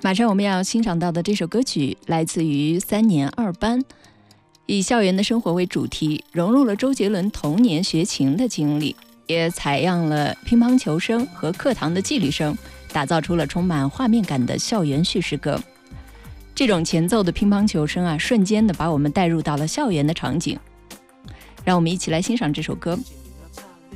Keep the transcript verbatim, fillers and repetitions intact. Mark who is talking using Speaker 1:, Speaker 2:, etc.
Speaker 1: 马上我们要欣赏到的这首歌曲来自于三年二班，以校园的生活为主题，融入了周杰伦童年学琴的经历，也采样了乒乓球声和课堂的纪律声，打造出了充满画面感的校园叙事歌。这种前奏的乒乓球声啊，瞬间的把我们带入到了校园的场景。让我们一起来欣赏这首歌，